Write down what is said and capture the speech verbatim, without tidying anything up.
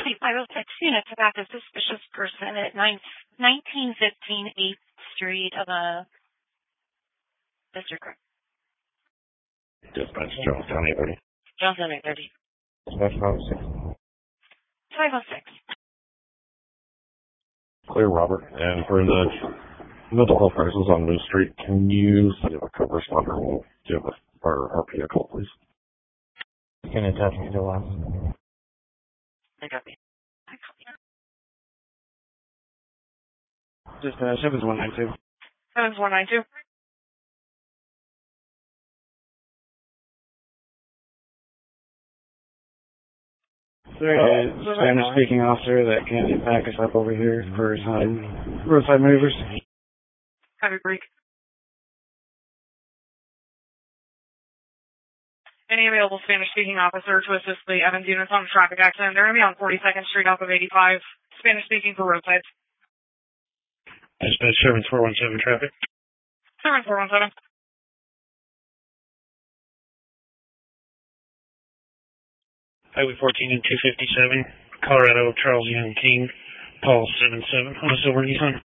five oh six units about a suspicious person at nine, nineteen fifteen eighth Street of a district. Dispatch, Johnstown eight thirty. Johnstown eight thirty. Dispatch five oh six. five oh six. Clear, Robert. And for the mental health crisis on Moose Street, can you give a co-responder? We'll give our R P a call, please. Can attach me to the last. I copy. I copy. Just uh, seven one nine two. seven four nine two. There is a Spanish speaking officer that can't back us up over here for some roadside maneuvers. Copy, break. Any available Spanish-speaking officer to assist the Evans units on a traffic accident? They're going to be on forty-second Street off of eighty-five. Spanish-speaking for roadsides. Dispatch seven four one seven traffic. seven four one seven. Highway fourteen and two fifty-seven, Colorado, Charles Young King, Paul seven seven on a silver Nissan.